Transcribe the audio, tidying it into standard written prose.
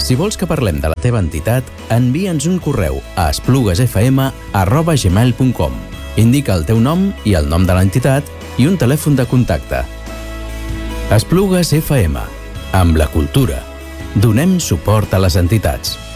Si vols que parlem de la teva entitat, envia'ns un correu a espluguesfm@gmail.com. Indica el teu nom i el nom de l'entitat i un telèfon de contacte. Esplugues FM. Amb la cultura. Donem suport a les entitats.